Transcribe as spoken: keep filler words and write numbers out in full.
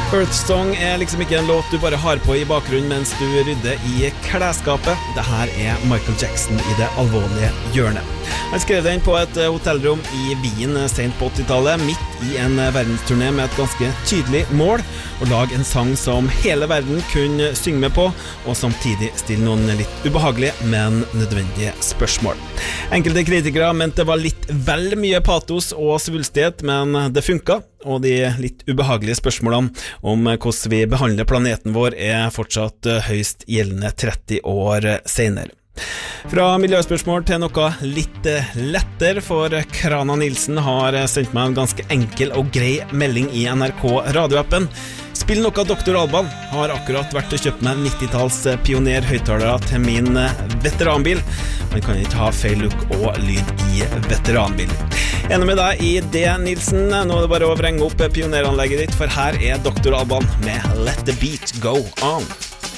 Earthsong er liksom ikke en låt du bare har på i bakgrunnen mens du rydder i klesskapet. Dette er Michael Jackson i det alvorlige hjørnet. Han skrev den på et hotellrom i Wien sent på åttitallet, midt i en verdensturné med et ganske tydelig mål, å lage en sang som hele verden kunne synge med på, og samtidig stille noen litt ubehagelige, men nødvendige spørsmål. Enkelte kritikere mente det var litt vel mye patos og svulstighet, men det funket, og de litt ubehagelige spørsmålene om hvordan vi behandler planeten vår er fortsatt høyst gjeldende tretti år senere. Fra miljøspørsmål til noe litt lettere, for Krana Nilsen har sendt meg en ganske enkel og grei melding i N R K radioappen. Spill noe doktor Alban, har akkurat vært og kjøpt meg nittitalls pioner-høyttalere til min veteranbil. Man kan ikke ha feil look og lyd i veteranbil. Enig med deg i det, Nilsen. Nå er det bare å vrenge opp pioneranlegget ditt, for her er doktor Alban med Let the Beat Go On.